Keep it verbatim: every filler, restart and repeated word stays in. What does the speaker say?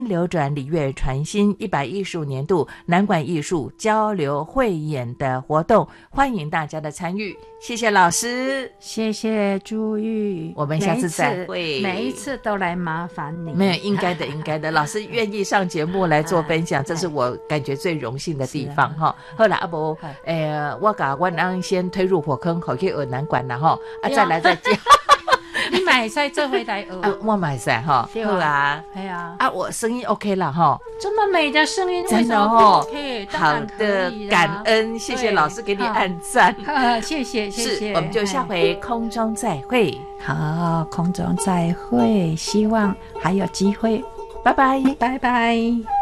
流转礼乐传心一百一十五年度南管艺术交流汇演的活动，欢迎大家的参与。谢谢老师， 谢谢朱玉， 我们下次再会。 每一次都来麻烦你， 没有，应该的，应该的。老师愿意上节目来做分享，这是我感觉最荣幸的地方哈。后来阿伯，呃，我把我让先推入火坑，好去学南管了哈，啊，再来再讲。 你买菜这回来学、 啊、我买菜哈，好啦， 哎呀， 啊，我声音 OK 了哈， 这么美的声音， 真的哦 ，OK， 好的，感恩，谢谢老师给你按赞， 谢谢谢谢， 我们就下回空中再会， 好，空中再会，希望还有机会， 拜拜， 拜拜。